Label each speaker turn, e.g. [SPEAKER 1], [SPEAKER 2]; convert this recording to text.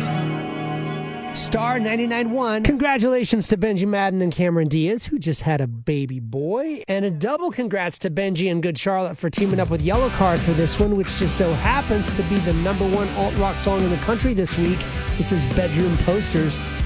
[SPEAKER 1] Star 99.1. Congratulations to Benji Madden and Cameron Diaz, who just had a baby boy. And a double congrats to Benji and Good Charlotte for teaming up with Yellow Card for this one, which just so happens to be the #1 alt-rock song in the country this week. This is Bedroom Posters.